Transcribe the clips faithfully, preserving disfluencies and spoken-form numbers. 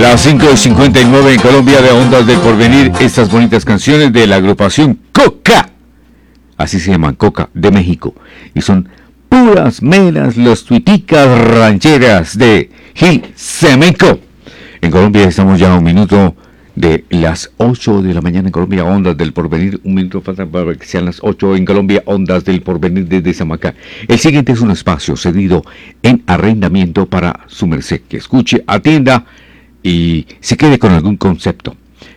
Las cinco y cincuenta y nueve en Colombia de Ondas del Porvenir, estas bonitas canciones de la agrupación Coca, así se llaman, Coca, de México, y son puras meras los tuiticas rancheras de Gil Semenco. En Colombia estamos ya a un minuto de las ocho de la mañana en Colombia, Ondas del Porvenir, un minuto falta para que sean las ocho en Colombia, Ondas del Porvenir desde Samacá. El siguiente es un espacio cedido en arrendamiento para su merced, que escuche, atienda y se quede con algún concepto.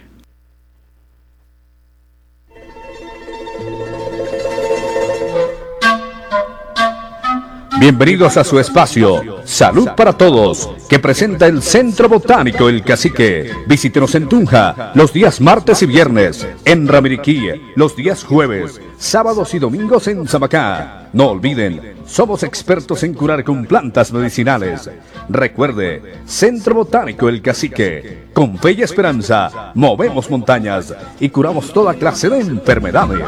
Bienvenidos a su espacio Salud para Todos, que presenta el Centro Botánico El Cacique. Visítenos en Tunja los días martes y viernes, en Ramiriquí los días jueves, sábados y domingos en Samacá. No olviden, somos expertos en curar con plantas medicinales. Recuerde, Centro Botánico El Cacique. Con fe y esperanza, movemos montañas y curamos toda clase de enfermedades.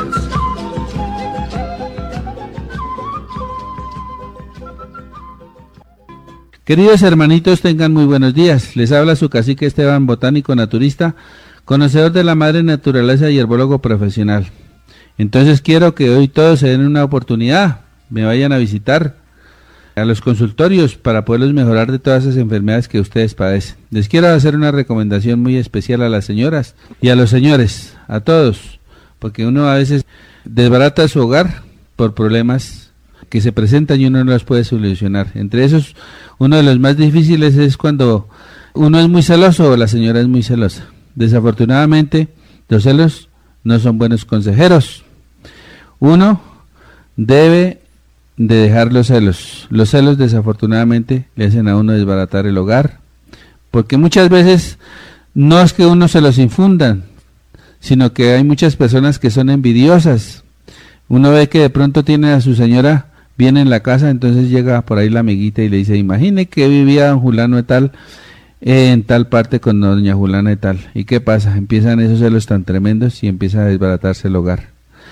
Queridos hermanitos, tengan muy buenos días. Les habla su cacique Esteban, botánico naturista, conocedor de la madre naturaleza y herbólogo profesional. Entonces quiero que hoy todos se den una oportunidad, me vayan a visitar a los consultorios para poderlos mejorar de todas esas enfermedades que ustedes padecen. Les quiero hacer una recomendación muy especial a las señoras y a los señores, a todos, porque uno a veces desbarata su hogar por problemas que se presentan y uno no los puede solucionar. Entre esos, uno de los más difíciles es cuando uno es muy celoso o la señora es muy celosa. Desafortunadamente, los celos no son buenos consejeros. Uno debe de dejar los celos. Los celos desafortunadamente le hacen a uno desbaratar el hogar, porque muchas veces no es que uno se los infundan, sino que hay muchas personas que son envidiosas. Uno ve que de pronto tiene a su señora viene en la casa, entonces llega por ahí la amiguita y le dice, imagine que vivía don Julano de tal, eh, en tal parte con doña Julana de tal. ¿Y qué pasa? Empiezan esos celos tan tremendos y empieza a desbaratarse el hogar.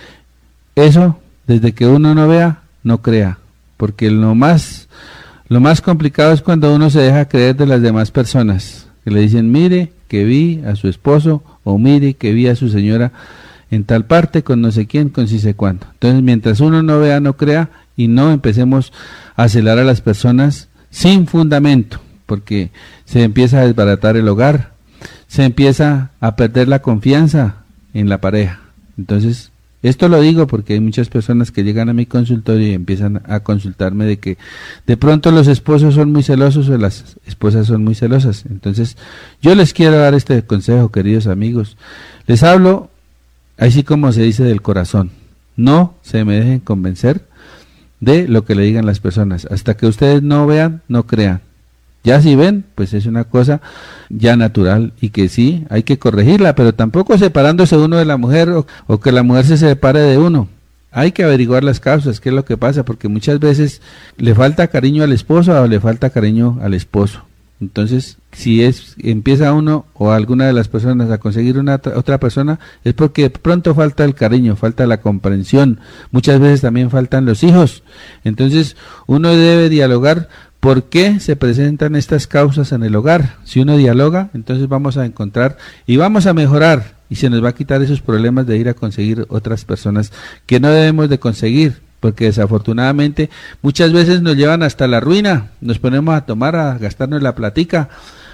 Eso, desde que uno no vea, no crea, porque lo más, lo más complicado es cuando uno se deja creer de las demás personas, que le dicen, mire que vi a su esposo, o mire que vi a su señora en tal parte con no sé quién, con sí sé cuánto. Entonces, mientras uno no vea, no crea, y no empecemos a celar a las personas sin fundamento, porque se empieza a desbaratar el hogar, se empieza a perder la confianza en la pareja. Entonces, esto lo digo porque hay muchas personas que llegan a mi consultorio y empiezan a consultarme de que de pronto los esposos son muy celosos o las esposas son muy celosas. Entonces, yo les quiero dar este consejo, queridos amigos. Les hablo así como se dice del corazón. No se me dejen convencer de lo que le digan las personas. Hasta que ustedes no vean, no crean. Ya si ven, pues es una cosa ya natural y que sí, hay que corregirla, pero tampoco separándose uno de la mujer o, o que la mujer se separe de uno. Hay que averiguar las causas, qué es lo que pasa, porque muchas veces le falta cariño al esposo o le falta cariño al esposo. Entonces, si es empieza uno o alguna de las personas a conseguir una otra persona, es porque pronto falta el cariño, falta la comprensión, muchas veces también faltan los hijos. Entonces, uno debe dialogar por qué se presentan estas causas en el hogar. Si uno dialoga, entonces vamos a encontrar y vamos a mejorar y se nos va a quitar esos problemas de ir a conseguir otras personas que no debemos de conseguir, porque desafortunadamente muchas veces nos llevan hasta la ruina, nos ponemos a tomar, a gastarnos la platica,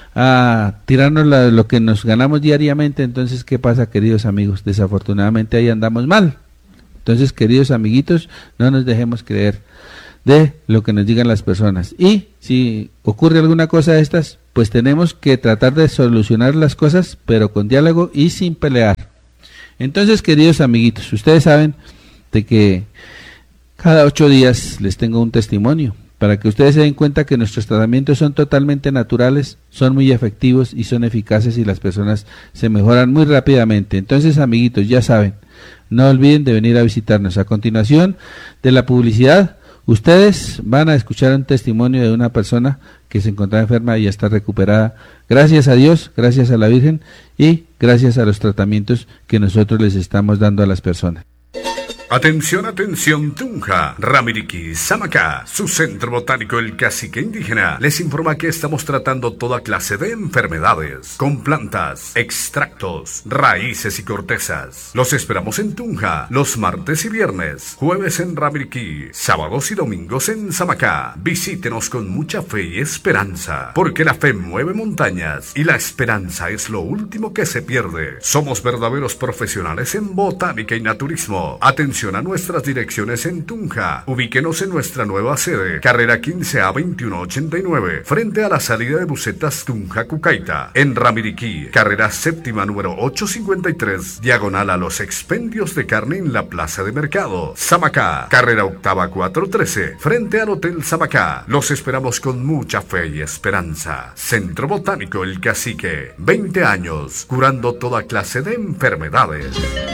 a tirarnos la, lo que nos ganamos diariamente. Entonces, ¿qué pasa, queridos amigos? Desafortunadamente ahí andamos mal. Entonces, queridos amiguitos, no nos dejemos creer de lo que nos digan las personas, y si ocurre alguna cosa de estas, pues tenemos que tratar de solucionar las cosas, pero con diálogo y sin pelear. Entonces, queridos amiguitos, ustedes saben de que cada ocho días les tengo un testimonio, para que ustedes se den cuenta que nuestros tratamientos son totalmente naturales, son muy efectivos y son eficaces y las personas se mejoran muy rápidamente. Entonces, amiguitos, ya saben, no olviden de venir a visitarnos. A continuación de la publicidad, ustedes van a escuchar un testimonio de una persona que se encontraba enferma y ya está recuperada, gracias a Dios, gracias a la Virgen y gracias a los tratamientos que nosotros les estamos dando a las personas. Atención, atención, Tunja, Ramiriquí, Samacá, su centro botánico El Cacique Indígena les informa que estamos tratando toda clase de enfermedades con plantas, extractos, raíces y cortezas. Los esperamos en Tunja los martes y viernes, jueves en Ramiriquí, sábados y domingos en Samacá. Visítenos con mucha fe y esperanza, porque la fe mueve montañas y la esperanza es lo último que se pierde. Somos verdaderos profesionales en botánica y naturismo. Atención a nuestras direcciones en Tunja. Ubíquenos en nuestra nueva sede, carrera quince A veintiuno ochenta y nueve, frente a la salida de busetas Tunja Cucaita. En Ramiriquí, carrera séptima número ochocientos cincuenta y tres, diagonal a los expendios de carne en la plaza de mercado. Samacá, carrera octava cuatrocientos trece, frente al Hotel Samacá. Los esperamos con mucha fe y esperanza. Centro Botánico El Cacique, veinte años, curando toda clase de enfermedades.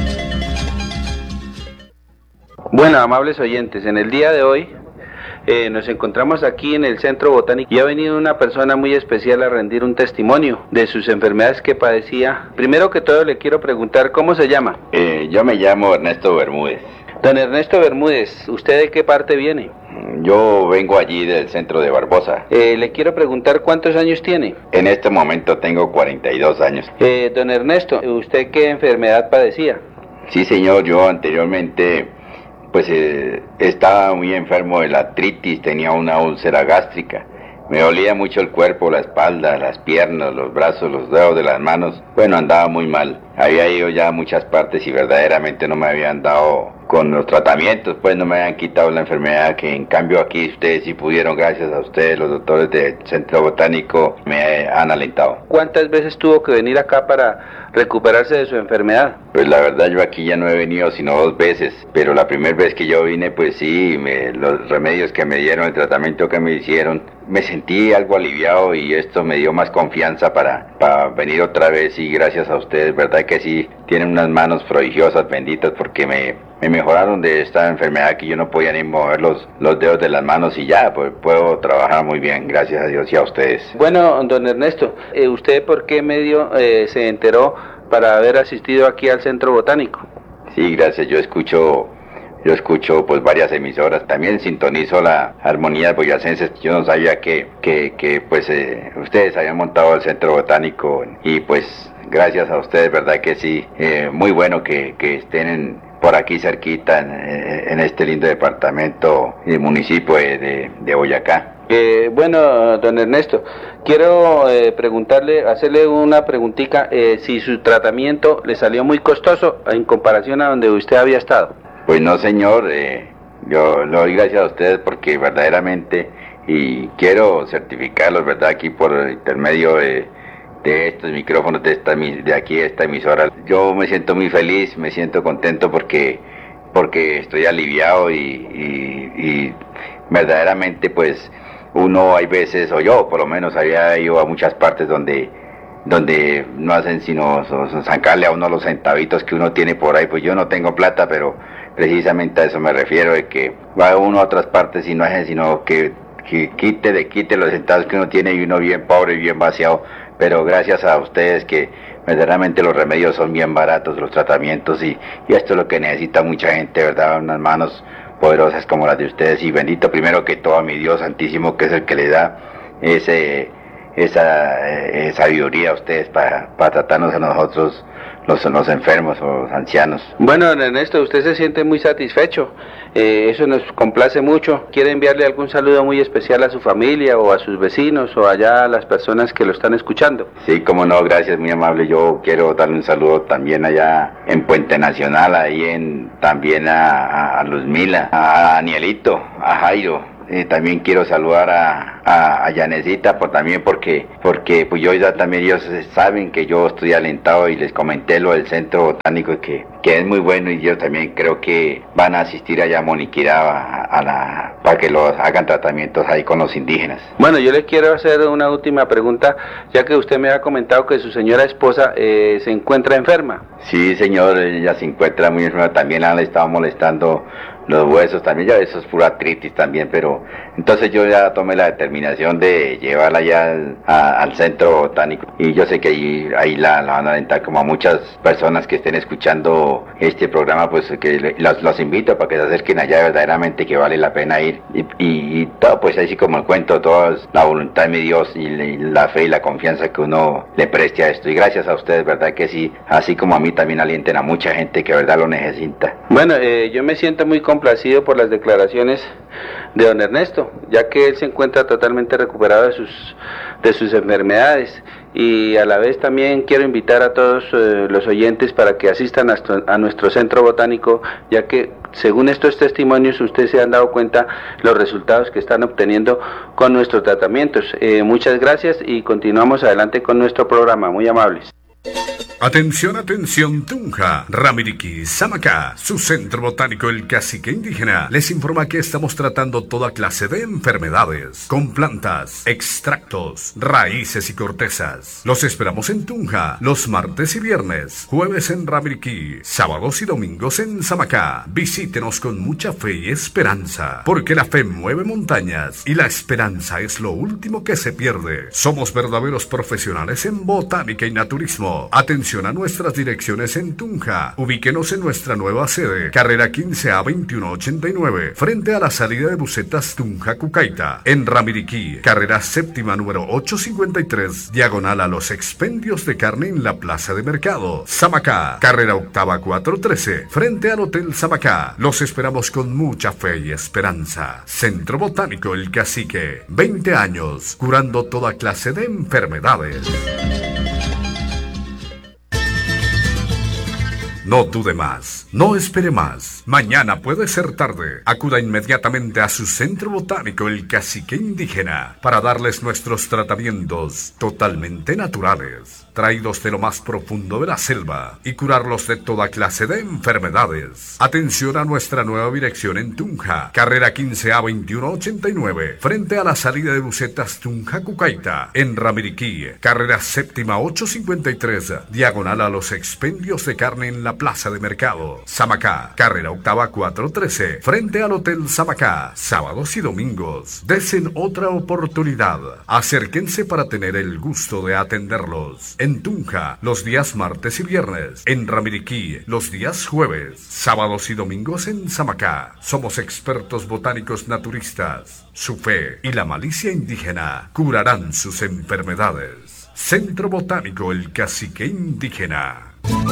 Bueno, amables oyentes, en el día de hoy eh, nos encontramos aquí en el Centro Botánico y ha venido una persona muy especial a rendir un testimonio de sus enfermedades que padecía. Primero que todo le quiero preguntar, ¿cómo se llama? Eh, yo me llamo Ernesto Bermúdez. Don Ernesto Bermúdez, ¿usted de qué parte viene? Yo vengo allí del centro de Barbosa. Eh, le quiero preguntar, ¿cuántos años tiene? En este momento tengo cuarenta y dos años. Eh, don Ernesto, ¿usted qué enfermedad padecía? Sí, señor, yo anteriormente pues eh, estaba muy enfermo de la artritis, tenía una úlcera gástrica. Me dolía mucho el cuerpo, la espalda, las piernas, los brazos, los dedos de las manos. Bueno, andaba muy mal. Había ido ya a muchas partes y verdaderamente no me habían dado con los tratamientos, pues no me habían quitado la enfermedad, que en cambio aquí ustedes sí pudieron, gracias a ustedes, los doctores del Centro Botánico, me han alentado. ¿Cuántas veces tuvo que venir acá para recuperarse de su enfermedad? Pues la verdad yo aquí ya no he venido sino dos veces, pero la primera vez que yo vine pues sí, me, los remedios que me dieron, el tratamiento que me hicieron, me sentí algo aliviado y esto me dio más confianza para, para venir otra vez y gracias a ustedes, verdad que sí, tienen unas manos prodigiosas, benditas, porque me, me mejoraron de esta enfermedad que yo no podía ni mover los, los dedos de las manos y ya, pues puedo trabajar muy bien, gracias a Dios y a ustedes. Bueno, don Ernesto, eh, ¿usted por qué medio eh, se enteró para haber asistido aquí al Centro Botánico? Sí, gracias, yo escucho... Yo escucho pues varias emisoras, también sintonizo la Armonía Boyacense. Yo no sabía que, que, que pues eh, ustedes habían montado el Centro Botánico y pues gracias a ustedes, verdad que sí, eh, muy bueno que, que estén en, por aquí cerquita en, en este lindo departamento y municipio de, de, de Boyacá. Eh, bueno, don Ernesto, quiero eh, preguntarle, hacerle una preguntita, eh, si su tratamiento le salió muy costoso en comparación a donde usted había estado. Pues no, señor, eh, yo le doy gracias a ustedes porque verdaderamente, y quiero certificarlos, ¿verdad? Aquí por intermedio de, de estos micrófonos, de, esta, de aquí, esta emisora, yo me siento muy feliz, me siento contento porque, porque estoy aliviado y, y, y verdaderamente, pues, uno hay veces, o yo por lo menos había ido a muchas partes donde... donde no hacen sino sacarle a uno los centavitos que uno tiene por ahí. Pues yo no tengo plata, pero precisamente a eso me refiero, de que va uno a otras partes y no hacen sino que, que quite de quite los centavos que uno tiene y uno bien pobre y bien vaciado. Pero gracias a ustedes que verdaderamente los remedios son bien baratos, los tratamientos, y, y esto es lo que necesita mucha gente, ¿verdad? Unas manos poderosas como las de ustedes, y bendito primero que todo a mi Dios Santísimo, que es el que le da ese... esa eh, sabiduría a ustedes para, para tratarnos a nosotros, los, los enfermos o los ancianos. Bueno, don Ernesto, usted se siente muy satisfecho, eh, eso nos complace mucho. ¿Quiere enviarle algún saludo muy especial a su familia o a sus vecinos o allá a las personas que lo están escuchando? Sí, como no, gracias, muy amable. Yo quiero darle un saludo también allá en Puente Nacional, ahí en también a, a, a Luzmila, a Danielito, a Jairo. Eh, también quiero saludar a, a, a Yanecita por, también porque porque pues yo ya también ellos saben que yo estoy alentado y les comenté lo del Centro Botánico que, que es muy bueno, y yo también creo que van a asistir allá a Moniquirá a, a la, para que los hagan tratamientos ahí con los indígenas. Bueno, yo le quiero hacer una última pregunta, ya que usted me ha comentado que su señora esposa eh, se encuentra enferma. Sí, señor, ella se encuentra muy enferma, también la han estado molestando los huesos también, ya eso es pura artritis también, pero entonces yo ya tomé la determinación de llevarla ya al, a, al centro botánico, y yo sé que ahí, ahí la, la van a alentar, como a muchas personas que estén escuchando este programa, pues que los, los invito para que se acerquen allá, verdaderamente que vale la pena ir, y, y, y todo, pues así como el cuento, toda la voluntad de mi Dios y, y la fe y la confianza que uno le preste a esto, y gracias a ustedes, verdad que sí, así como a mí también alienten a mucha gente que verdad lo necesita. Bueno, eh, yo me siento muy complacido por las declaraciones de don Ernesto, ya que él se encuentra totalmente recuperado de sus, de sus enfermedades, y a la vez también quiero invitar a todos eh, los oyentes para que asistan a, a nuestro centro botánico, ya que según estos testimonios ustedes se han dado cuenta los resultados que están obteniendo con nuestros tratamientos. Eh, muchas gracias y continuamos adelante con nuestro programa, muy amables. Atención, atención, Tunja, Ramiriquí, Samacá, su centro botánico El Cacique Indígena les informa que estamos tratando toda clase de enfermedades con plantas, extractos, raíces y cortezas. Los esperamos en Tunja los martes y viernes, jueves en Ramiriquí, sábados y domingos en Samacá. Visítenos con mucha fe y esperanza, porque la fe mueve montañas y la esperanza es lo último que se pierde. Somos verdaderos profesionales en botánica y naturismo. Atención a nuestras direcciones en Tunja. Ubíquenos en nuestra nueva sede, carrera quince A veintiuno ochenta y nueve, frente a la salida de busetas Tunja Cucaita. En Ramiriquí, carrera séptima número ochocientos cincuenta y tres, diagonal a los expendios de carne en la plaza de mercado. Samacá, carrera octava cuatrocientos trece, frente al Hotel Samacá. Los esperamos con mucha fe y esperanza. Centro Botánico El Cacique, veinte años, curando toda clase de enfermedades. No dude más, no espere más. Mañana puede ser tarde. Acuda inmediatamente a su centro botánico El Cacique Indígena para darles nuestros tratamientos totalmente naturales, traídos de lo más profundo de la selva, y curarlos de toda clase de enfermedades. Atención a nuestra nueva dirección en Tunja, carrera quince A veintiuno ochenta y nueve, frente a la salida de busetas Tunja Cucaita. En Ramiriquí, carrera séptima ochocientos cincuenta y tres, diagonal a los expendios de carne en la plaza de mercado. Samacá, carrera octava cuatrocientos trece, frente al Hotel Samacá. Sábados y domingos. Desen otra oportunidad. Acérquense para tener el gusto de atenderlos. En Tunja, los días martes y viernes. En Ramiriquí, los días jueves. Sábados y domingos en Samacá. Somos expertos botánicos naturistas. Su fe y la malicia indígena curarán sus enfermedades. Centro Botánico El Cacique Indígena.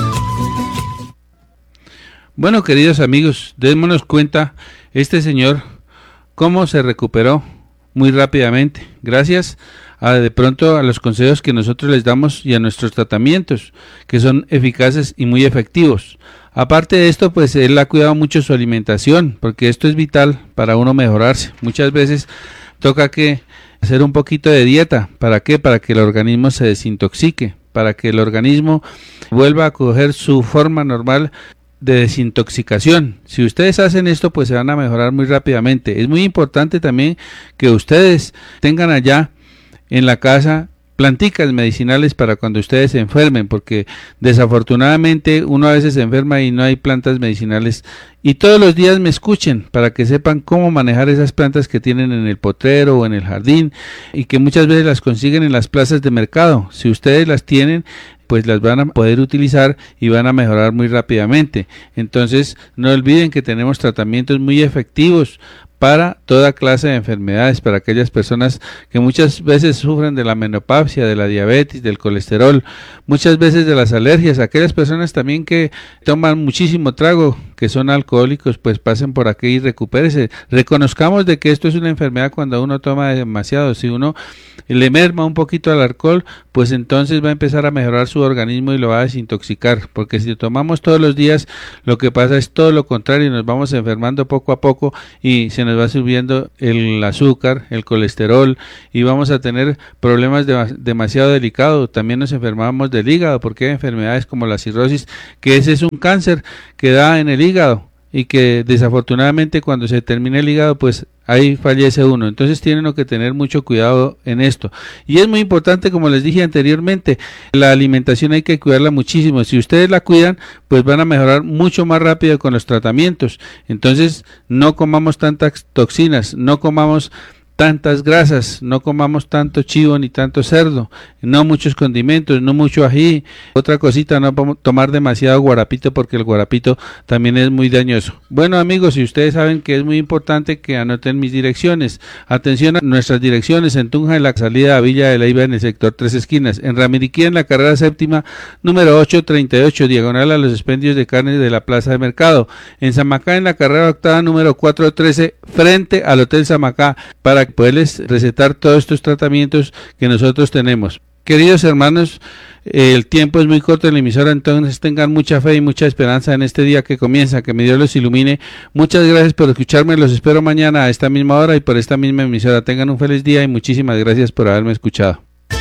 Bueno, queridos amigos, démonos cuenta, este señor, cómo se recuperó muy rápidamente, gracias a de pronto a los consejos que nosotros les damos y a nuestros tratamientos, que son eficaces y muy efectivos. Aparte de esto, pues él ha cuidado mucho su alimentación, porque esto es vital para uno mejorarse. Muchas veces toca que hacer un poquito de dieta, ¿para qué? Para que el organismo se desintoxique, para que el organismo vuelva a coger su forma normal de desintoxicación. Si ustedes hacen esto, pues se van a mejorar muy rápidamente. Es muy importante también que ustedes tengan allá en la casa planticas medicinales para cuando ustedes se enfermen, porque desafortunadamente uno a veces se enferma y no hay plantas medicinales. Y todos los días me escuchen para que sepan cómo manejar esas plantas que tienen en el potrero o en el jardín, y que muchas veces las consiguen en las plazas de mercado. Si ustedes las tienen, pues las van a poder utilizar y van a mejorar muy rápidamente. Entonces no olviden que tenemos tratamientos muy efectivos para toda clase de enfermedades, para aquellas personas que muchas veces sufren de la menopausia, de la diabetes, del colesterol, muchas veces de las alergias. Aquellas personas también que toman muchísimo trago, que son alcohólicos, pues pasen por aquí y recupérese. Reconozcamos de que esto es una enfermedad cuando uno toma demasiado. Si uno le merma un poquito al alcohol, pues entonces va a empezar a mejorar su organismo y lo va a desintoxicar, porque si tomamos todos los días, lo que pasa es todo lo contrario, nos vamos enfermando poco a poco y se nos va subiendo el azúcar, el colesterol, y vamos a tener problemas de, demasiado delicados. También nos enfermamos del hígado, porque hay enfermedades como la cirrosis, que ese es un cáncer que da en el hígado. y que desafortunadamente cuando se termina el hígado pues ahí fallece uno. Entonces tienen que tener mucho cuidado en esto. Y es muy importante, como les dije anteriormente, la alimentación hay que cuidarla muchísimo. Si ustedes la cuidan, pues van a mejorar mucho más rápido con los tratamientos. Entonces no comamos tantas toxinas, no comamos tantas grasas, no comamos tanto chivo ni tanto cerdo, no muchos condimentos, no mucho ají. Otra cosita, no podemos tomar demasiado guarapito porque el guarapito también es muy dañoso. Bueno amigos, si ustedes saben que es muy importante que anoten mis direcciones. Atención a nuestras direcciones: en Tunja, en la salida a Villa de Leyva, en el sector Tres Esquinas; en Ramiriquí, en la carrera séptima, número ochocientos treinta y ocho, diagonal a los expendios de carne de la Plaza de Mercado; en Samacá, en la carrera octava, número cuatrocientos trece, frente al Hotel Samacá, para poderles recetar todos estos tratamientos que nosotros tenemos. Queridos hermanos, el tiempo es muy corto en la emisora, entonces tengan mucha fe y mucha esperanza en este día que comienza, que mi Dios los ilumine. Muchas gracias por escucharme, los espero mañana a esta misma hora y por esta misma emisora. Tengan un feliz día y muchísimas gracias por haberme escuchado.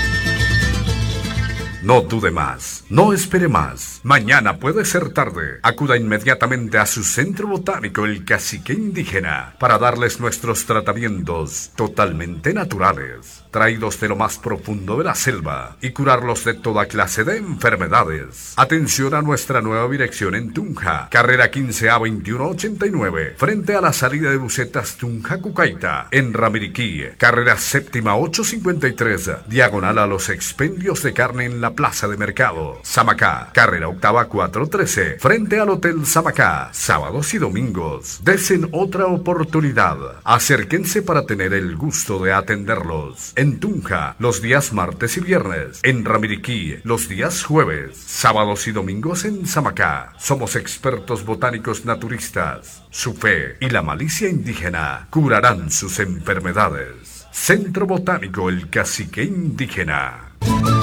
No dude más, no espere más. Mañana puede ser tarde. Acuda inmediatamente a su centro botánico, el Cacique Indígena, para darles nuestros tratamientos totalmente naturales, traídos de lo más profundo de la selva, y curarlos de toda clase de enfermedades. Atención a nuestra nueva dirección en Tunja, carrera quince A veintiuno ochenta y nueve, frente a la salida de busetas Tunja Cucaita. En Ramiriquí, carrera séptima ochocientos cincuenta y tres, diagonal a los expendios de carne en la Plaza de Mercado. Samacá, carrera octava cuatrocientos trece, frente al Hotel Samacá, sábados y domingos. Desen otra oportunidad. Acérquense para tener el gusto de atenderlos. En Tunja, los días martes y viernes. En Ramiriquí, los días jueves. Sábados y domingos en Samacá. Somos expertos botánicos naturistas. Su fe y la malicia indígena curarán sus enfermedades. Centro Botánico El Cacique Indígena.